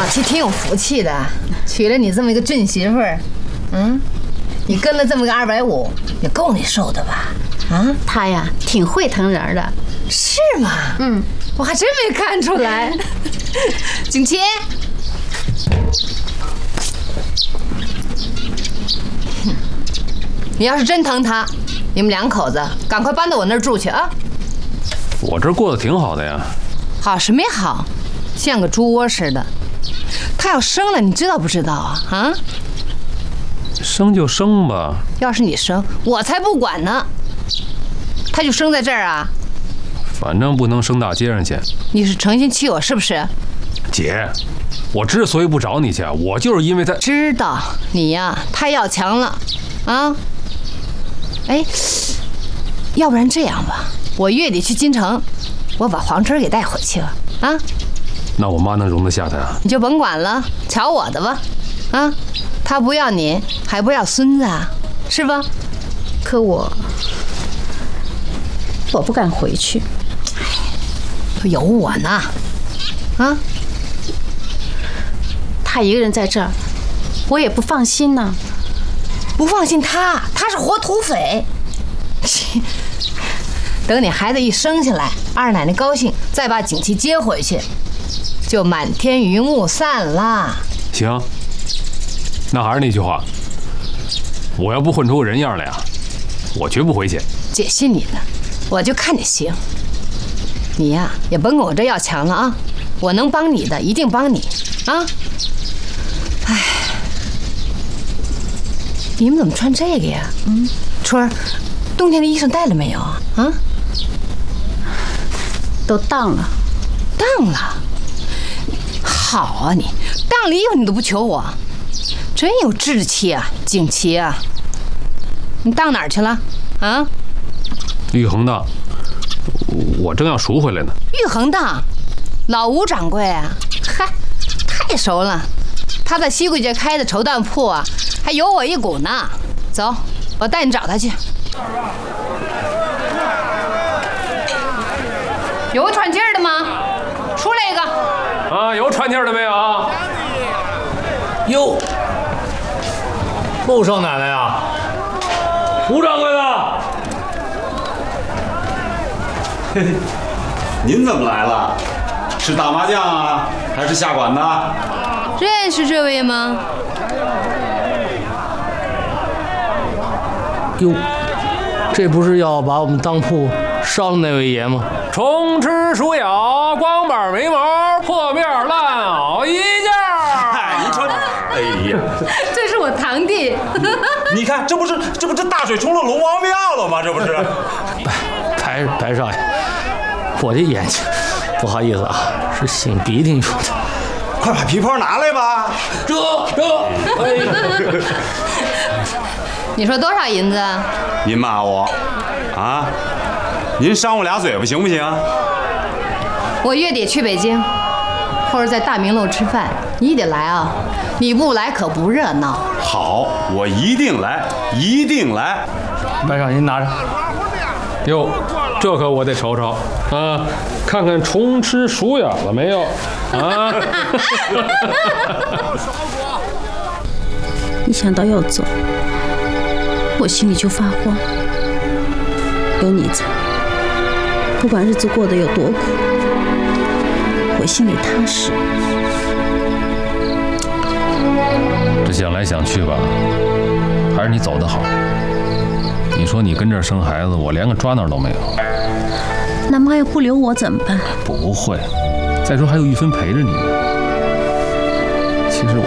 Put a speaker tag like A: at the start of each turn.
A: 老七挺有福气的，娶了你这么一个俊媳妇儿。你跟了这么个250，也够你受的吧？
B: 他呀挺会疼人的。
A: 是吗？我还真没看出来。景琦，你要是真疼他，你们2口子赶快搬到我那儿住去啊！
C: 我这过得挺好的呀。
A: 好是没好，像个猪窝似的。他要生了，你知道不知道啊？
C: 生就生吧。
A: 要是你生，我才不管呢。他就生在这儿啊？
C: 反正不能生大街上去。
A: 你是诚心气我是不是？
C: 姐，我之所以不找你去，我就是因为他
A: 知道你呀太要强了啊！哎，要不然这样吧，我月底去金城，我把黄春给带回去了啊。
C: 那我妈能容得下他啊？
A: 你就甭管了，瞧我的吧，啊，他不要你，还不要孙子啊，是吧？
B: 可我不敢回去。
A: 有我呢，啊！
B: 他一个人在这儿，我也不放心呢。
A: 不放心他是活土匪。等你孩子一生下来，二奶奶高兴，再把景琦接回去，就满天云雾散了。
C: 行，那还是那句话，我要不混出个人样来呀，我绝不回去。
A: 姐信你的，我就看你行。你呀，也甭跟我这要强了啊！我能帮你的，一定帮你啊！哎，你们怎么穿这个呀？春儿，冬天的衣裳带了没有啊？
B: 都当了。
A: 当了？好啊你，当了衣服你都不求我，真有志气啊，景琦啊！你当哪儿去了？啊？
C: 玉衡当，我正要赎回来呢。
A: 玉衡当，老吴掌柜啊，嗨，太熟了。他在西柜街开的绸缎铺啊，还有我一股呢。走，我带你找他去。有个喘气儿的吗？出来一个。
C: 啊，有喘气儿的没有啊？
D: 哟，陆少奶奶呀，吴掌柜的。
E: 您怎么来了？是打麻将啊，还是下馆子？
A: 认识这位吗？
D: 哟，这不是要把我们当铺烧的那位爷吗？
C: 虫吃鼠咬，光板眉毛，破面烂袄一件。
E: 嗨，您瞅，哎呀，
A: 这是我堂弟。
E: 你看，这不是大水冲了龙王庙了吗？这不是？
D: 白少爷，我的眼睛，不好意思啊，是擤鼻涕出的。
E: 快把皮包拿来吧。
D: 哎，
A: 你说多少银子？
E: 您骂我啊？您赏我俩嘴巴行不行？
A: 我月底去北京，或者在大明路吃饭，你得来啊！你不来可不热闹。
E: 好，我一定来，一定来。
D: 白少爷，您拿着。
C: 哟，这可我得瞅瞅啊，看看虫吃鼠咬了没有啊？
B: 一想到要走，我心里就发慌。有你在，不管日子过得有多苦，我心里踏实。
C: 这想来想去吧，还是你走得好。你说你跟这儿生孩子，我连个抓挠都没有。
B: 那妈要不留我怎么办？
C: 不会，再说还有玉芬陪着你呢。其实我。